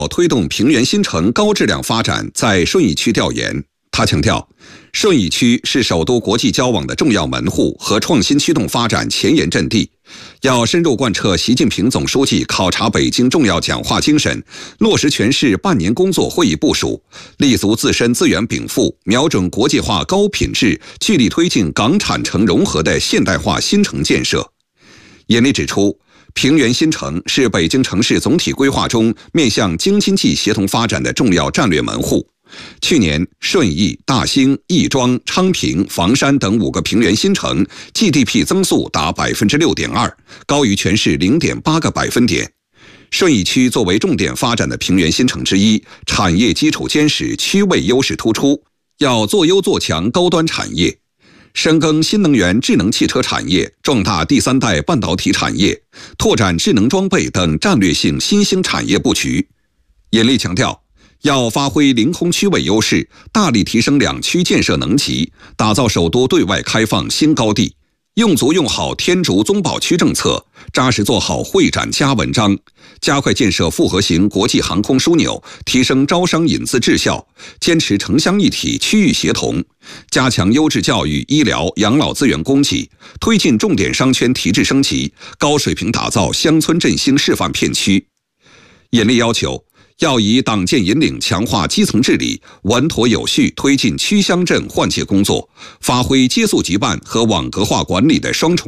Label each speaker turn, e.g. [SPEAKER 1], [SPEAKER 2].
[SPEAKER 1] 推动平原新城高质量发展在顺义区调研。他强调，顺义区是首都国际交往的重要门户和创新驱动发展前沿阵地，要深入贯彻习近平总书记考察北京重要讲话精神，落实全市半年工作会议部署，立足自身资源禀赋，瞄准国际化高品质，聚力推进港产城融合的现代化新城建设。严厉指出，平原新城是北京城市总体规划中面向京津冀协同发展的重要战略门户。去年，顺义、大兴、亦庄、昌平、房山等5个平原新城 GDP 增速达 6.2%， 高于全市 0.8个百分点。顺义区作为重点发展的平原新城之一，产业基础坚实，区位优势突出，要做优做强高端产业，深耕新能源智能汽车产业，壮大第3代半导体产业，拓展智能装备等战略性新兴产业布局。严厉强调，要发挥临空区位优势，大力提升两区建设能级，打造首都对外开放新高地，用足用好天竺综保区政策，扎实做好会展加文章，加快建设复合型国际航空枢纽，提升招商引资质效，坚持城乡一体区域协同，加强优质教育、医疗、养老资源供给，推进重点商圈提质升级，高水平打造乡村振兴示范片区。严厉要求，要以党建引领强化基层治理，稳妥有序推进区乡镇换届工作，发挥接速急办和网格化管理的双重